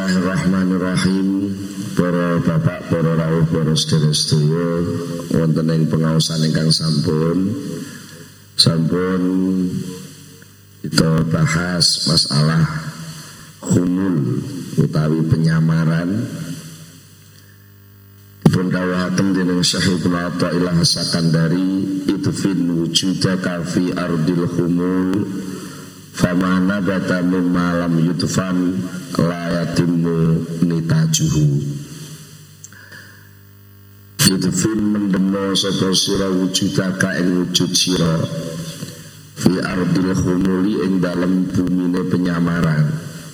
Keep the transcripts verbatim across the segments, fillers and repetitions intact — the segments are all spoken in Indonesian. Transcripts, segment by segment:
Bismillahirrahmanirrahim. Para bapak, para rawuh, para sedherek-sedherek wonten ing pengaosan ingkang sampun sampun kita bahas masalah khumul utawi penyamaran. Dipun dawuhaken dening Syekh Ibnu Athaillah Sakandari, idfin wujudaka fi ardil khumul famana bata mimma lam yutfan la yatimmu nitajuhu. Idfin mendemo sapa sira wujudaka ing wujud sira fi ardil khumuli ing dalem bumine penyamaran.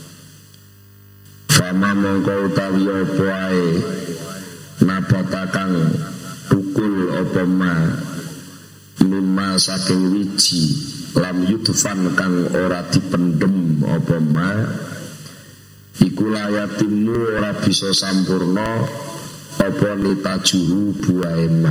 Fama mongko utawi apa ae nabatakang tukul apa ma mimma saking wiji lam yutfan kang ora dipendem apa ma iku layatimu ora bisa sampurna apa nitajuhu buahe ma.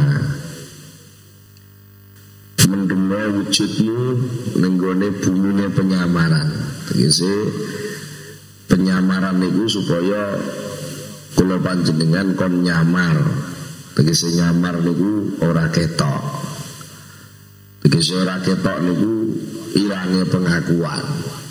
Mendemo wujudmu nenggone bumine penyamaran, tegese penyamaran niku supaya kula panjenengan kon nyamar, tegese nyamar niku ora ketok, tegese ora ketok niku ilange pengakuan.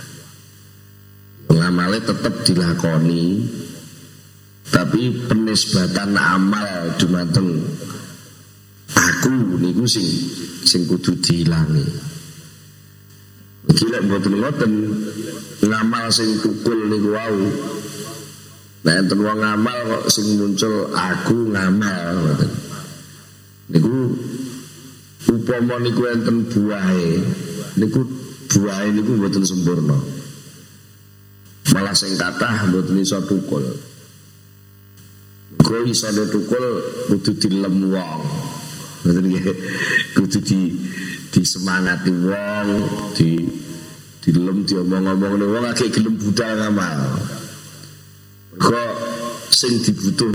Ngamale tetep dilakoni, tapi penisbatan amal dumateng aku niku sing sing kudu diilangi. Iki lek mboten ngoten ngamal sing tukul niku wau. Nek enten wong ngamal kok sing muncul aku ngamal ngoten. Niku upama niku enten buahe, niku buahe niku mboten sempurna. Malah sing kathah mboten iso tukul. Kok iso tukul kudu dilem wong. Ngoten nggih. Kudu di disemangati wong, di dilem diomong-omong wong agek gelem budal ngamal. Kok sing dibutuh